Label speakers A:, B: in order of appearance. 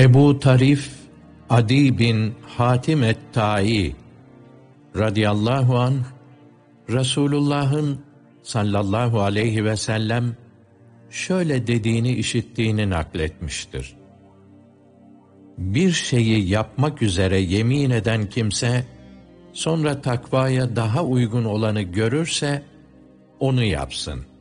A: Ebu Tarif Adi bin Hatim et-Tai radıyallahu anh, Resulullah'ın sallallahu aleyhi ve sellem şöyle dediğini işittiğini nakletmiştir. Bir şeyi yapmak üzere yemin eden kimse, sonra takvaya daha uygun olanı görürse, onu yapsın.